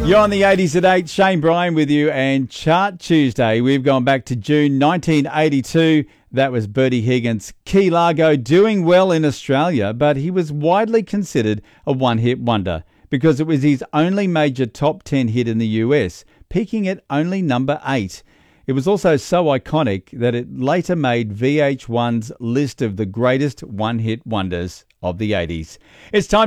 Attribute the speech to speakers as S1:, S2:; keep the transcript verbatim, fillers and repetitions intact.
S1: You're on the eighties at eight. Shane Bryan with you, and Chart Tuesday. We've gone back to June nineteen eighty-two. That was Bertie Higgins. Key Largo doing well in Australia, but he was widely considered a one-hit wonder because it was his only major top ten hit in the U S, peaking at only number eight. It was also so iconic that it later made V H one's list of the greatest one-hit wonders of the eighties. It's time